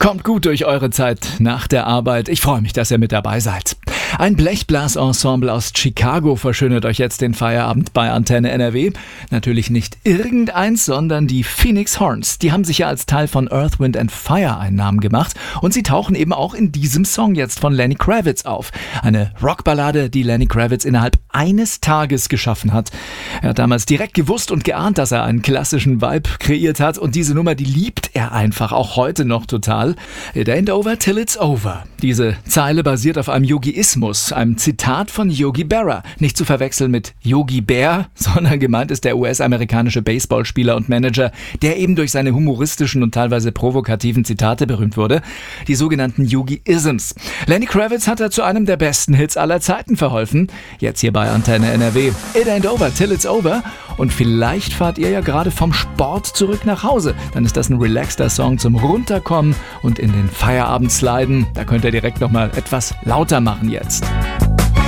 Kommt gut durch eure Zeit nach der Arbeit. Ich freue mich, dass ihr mit dabei seid. Ein Blechblasensemble aus Chicago verschönert euch jetzt den Feierabend bei Antenne NRW. Natürlich nicht irgendeins, sondern die Phoenix Horns. Die haben sich ja als Teil von Earth, Wind and Fire einen Namen gemacht und sie tauchen eben auch in diesem Song jetzt von Lenny Kravitz auf. Eine Rockballade, die Lenny Kravitz innerhalb eines Tages geschaffen hat. Er hat damals direkt gewusst und geahnt, dass er einen klassischen Vibe kreiert hat und diese Nummer, die liebt er einfach, auch heute noch total. It ain't over till it's over. Diese Zeile basiert auf einem Yogiismus, einem Zitat von Yogi Berra. Nicht zu verwechseln mit Yogi Bear, sondern gemeint ist der US-amerikanische Baseballspieler und Manager, der eben durch seine humoristischen und teilweise provokativen Zitate berühmt wurde. Die sogenannten Yogi-Isms. Lenny Kravitz hat da zu einem der besten Hits aller Zeiten verholfen. Jetzt hier bei Antenne NRW. It ain't over till it's over. Und vielleicht fahrt ihr ja gerade vom Sport zurück nach Hause. Dann ist das ein relaxter Song zum Runterkommen und in den Feierabend sliden. Da könnt ihr direkt nochmal etwas lauter machen jetzt.